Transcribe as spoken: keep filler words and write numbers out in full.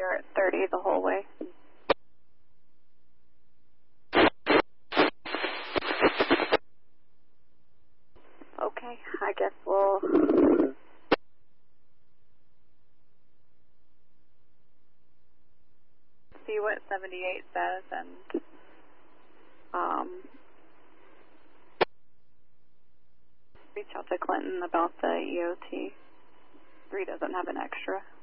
are at thirty the whole way. Okay, I guess we'll see what seventy-eight says and um, reach out to Clinton about the E O T. three doesn't have an extra.